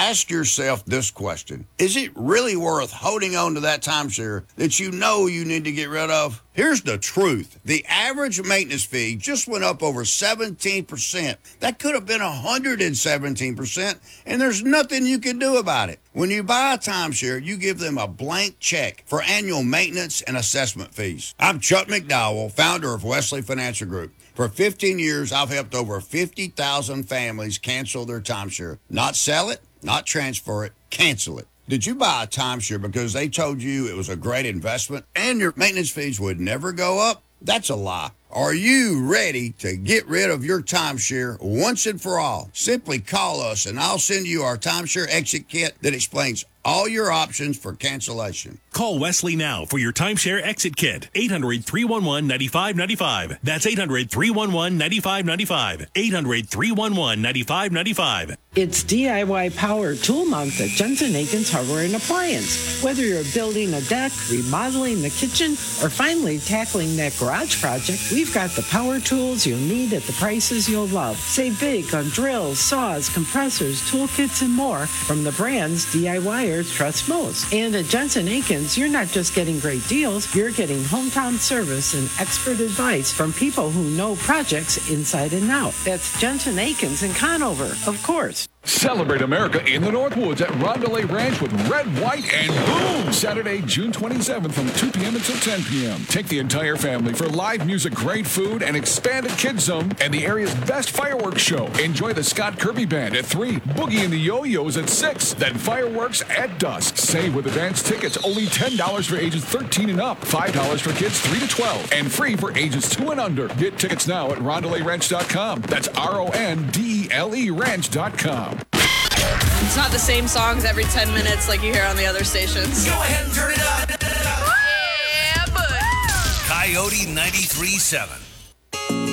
Ask yourself this question. Is it really worth holding on to that timeshare that you know you need to get rid of? Here's the truth. The average maintenance fee just went up over 17%. That could have been 117%, and there's nothing you can do about it. When you buy a timeshare, you give them a blank check for annual maintenance and assessment fees. I'm Chuck McDowell, founder of Wesley Financial Group. For 15 years, I've helped over 50,000 families cancel their timeshare. Not sell it, not transfer it, cancel it. Did you buy a timeshare because they told you it was a great investment and your maintenance fees would never go up? That's a lie. Are you ready to get rid of your timeshare once and for all? Simply call us and I'll send you our timeshare exit kit that explains all your options for cancellation. Call Wesley now for your timeshare exit kit. 800-311-9595. That's 800-311-9595. 800-311-9595. It's DIY Power Tool Month at Jensen Akins Hardware and Appliance. Whether you're building a deck, remodeling the kitchen, or finally tackling that garage project, we've got the power tools you'll need at the prices you'll love. Save big on drills, saws, compressors, toolkits, and more from the brands DIYers trust most. And at Jensen Akins, you're not just getting great deals, you're getting hometown service and expert advice from people who know projects inside and out. That's Jensen Akins in Conover, of course. Celebrate America in the Northwoods at Rondelay Ranch with Red, White, and Boom! Saturday, June 27th from 2 p.m. until 10 p.m. Take the entire family for live music, great food, an expanded kids zone, and the area's best fireworks show. Enjoy the Scott Kirby Band at 3, Boogie and the Yo-Yos at 6, then fireworks at dusk. Save with advance tickets, only $10 for ages 13 and up, $5 for kids 3 to 12, and free for ages 2 and under. Get tickets now at RondelayRanch.com. That's RONDELE Ranch.com. It's not the same songs every 10 minutes like you hear on the other stations. Go ahead and turn it up. Yeah, buddy. Coyote 93.7.